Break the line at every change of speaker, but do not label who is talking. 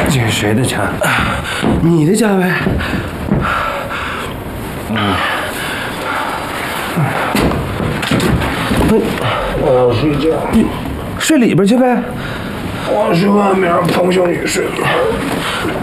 这是谁的家？你的家呗。我要睡觉。你睡里边去呗。我去外面，彭秀女睡了。